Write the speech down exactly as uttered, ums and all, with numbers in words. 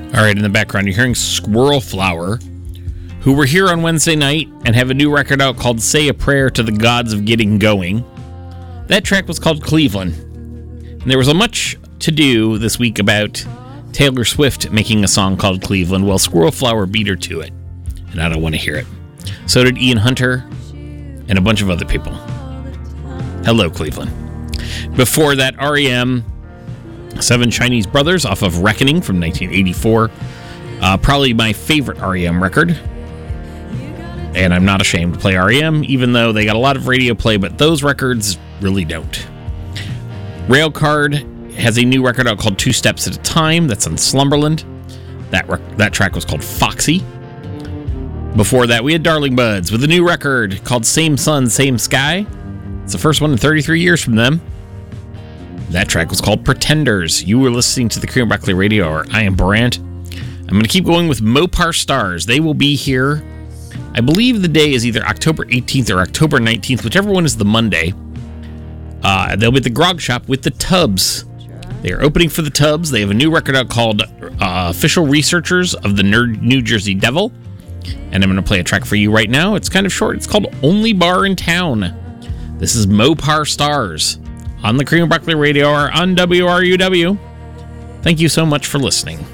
All right, in the background, you're hearing Squirrel Flower, who were here on Wednesday night and have a new record out called Say a Prayer to the Gods of Getting Going. That track was called Cleveland. And there was a much to do this week about Taylor Swift making a song called Cleveland. Well, Squirrel Flower beat her to it, and I don't want to hear it. So did Ian Hunter and a bunch of other people. Hello, Cleveland. Before that, R E M, Seven Chinese Brothers off of Reckoning from nineteen eighty-four. Uh, probably my favorite R E M record. And I'm not ashamed to play R E M, even though they got a lot of radio play, but those records really don't. Railcard has a new record out called Two Steps at a Time. That's on Slumberland. That rec- that track was called Foxy. Before that, we had Darling Buds with a new record called Same Sun, Same Sky. It's the first one in thirty-three years from them. That track was called Pretenders. You were listening to the Cream Broccoli Radio Hour. I am Brant. I'm going to keep going with Mopar Stars. They will be here. I believe the day is either October eighteenth or October nineteenth, whichever one is the Monday. Uh, they'll be at the Grog Shop with the Tubs. They are opening for the Tubs. They have a new record out called uh, Official Researchers of the Nerd New Jersey Devil. And I'm going to play a track for you right now. It's kind of short. It's called Only Bar in Town. This is Mopar Stars on the Cream and Broccoli Radio Hour on W R U W. Thank you so much for listening.